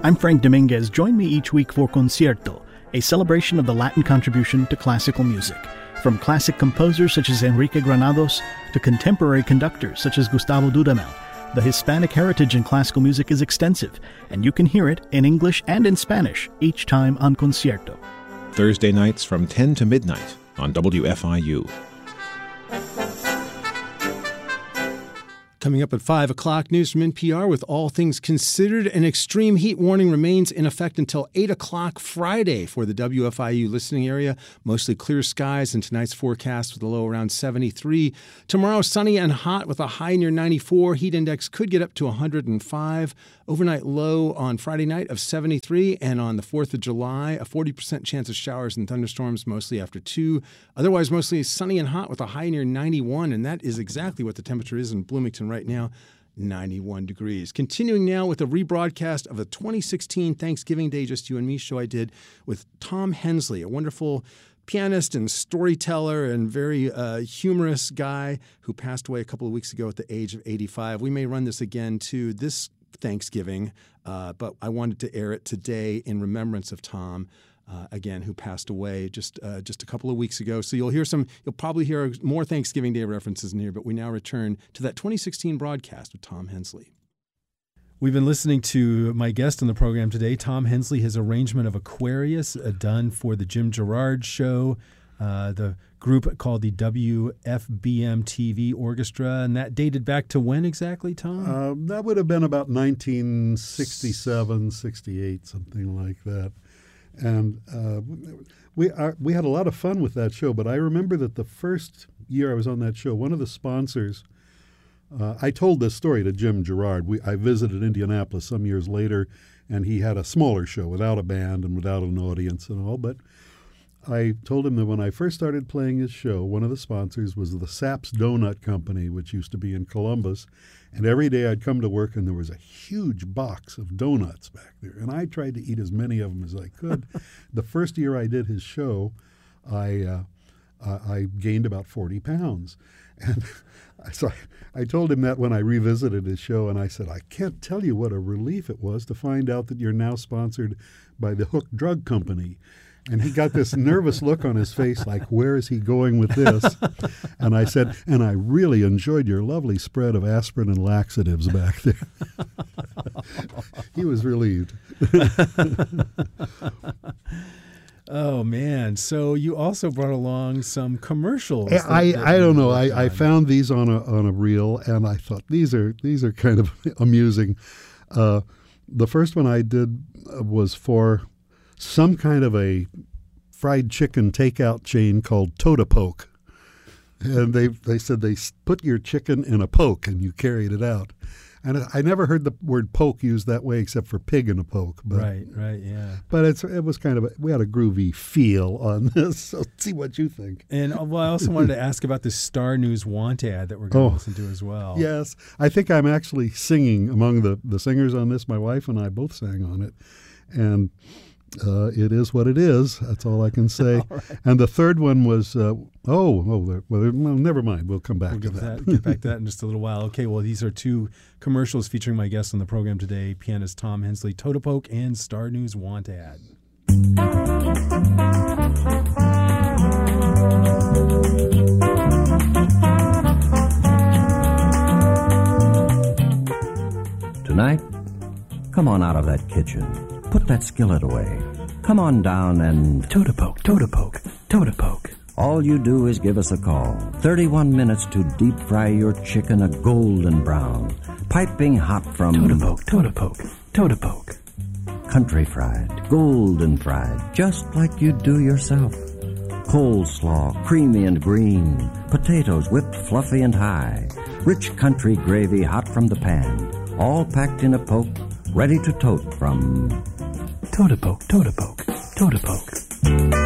I'm Frank Dominguez. Join me each week for Concierto, a celebration of the Latin contribution to classical music. From classic composers such as Enrique Granados to contemporary conductors such as Gustavo Dudamel, the Hispanic heritage in classical music is extensive, and you can hear it in English and in Spanish each time on Concierto. Thursday nights from 10 to midnight on WFIU. Coming up at 5 o'clock, news from NPR with All Things Considered. An extreme heat warning remains in effect until 8 o'clock Friday for the WFIU listening area. Mostly clear skies, and tonight's forecast with a low around 73. Tomorrow, sunny and hot with a high near 94. Heat index could get up to 105. Overnight low on Friday night of 73. And on the 4th of July, a 40% chance of showers and thunderstorms, mostly after 2. Otherwise, mostly sunny and hot with a high near 91. And that is exactly what the temperature is in Bloomington right now, 91 degrees. Continuing now with a rebroadcast of the 2016 Thanksgiving Day Just You and Me show I did with Tom Hensley, a wonderful pianist and storyteller and very humorous guy who passed away a couple of weeks ago at the age of 85. We may run this again too this Thanksgiving, but I wanted to air it today in remembrance of Tom. Again, who passed away just a couple of weeks ago. So you'll probably hear more Thanksgiving Day references in here, but we now return to that 2016 broadcast with Tom Hensley. We've been listening to my guest on the program today, Tom Hensley, his arrangement of Aquarius, done for the Jim Gerard Show, the group called the WFBM TV Orchestra, and that dated back to when exactly, Tom? That would have been about 1967, 68, something like that. And we had a lot of fun with that show, but I remember that the first year I was on that show, one of the sponsors, I told this story to Jim Gerard. I visited Indianapolis some years later, and he had a smaller show without a band and without an audience and all, but I told him that when I first started playing his show, one of the sponsors was the Saps Donut Company, which used to be in Columbus. And every day I'd come to work and there was a huge box of donuts back there. And I tried to eat as many of them as I could. The first year I did his show, I gained about 40 pounds. And so I told him that when I revisited his show, and I said, I can't tell you what a relief it was to find out that you're now sponsored by the Hook Drug Company. And he got this nervous look on his face like, where is he going with this? And I said, and I really enjoyed your lovely spread of aspirin and laxatives back there. He was relieved. Oh, man. So you also brought along some commercials. I don't know. I found these on a reel, and I thought, these are kind of amusing. The first one I did was for some kind of a fried chicken takeout chain called Totapoke. And they said they put your chicken in a poke and you carried it out. And I never heard the word poke used that way except for pig in a poke. But, right, yeah. But it was kind of we had a groovy feel on this, so see what you think. And I also wanted to ask about the Star News Want ad that we're going to listen to as well. Yes, I think I'm actually singing among the singers on this. My wife and I both sang on it. And it is what it is. That's all I can say. Right. And the third one was, never mind. We'll come back to that. Get back to that in just a little while. Okay, well, these are two commercials featuring my guests on the program today, pianist Tom Hensley, Totapoke, and Star News Want ad. Tonight, come on out of that kitchen. Put that skillet away. Come on down and Totapoke, Totapoke, Totapoke. All you do is give us a call. 31 minutes to deep fry your chicken a golden brown. Piping hot from Totapoke, Totapoke, Totapoke. Country fried, golden fried, just like you do yourself. Coleslaw, creamy and green. Potatoes whipped fluffy and high. Rich country gravy hot from the pan. All packed in a poke, ready to tote from Totapoke, Totapoke, Totapoke.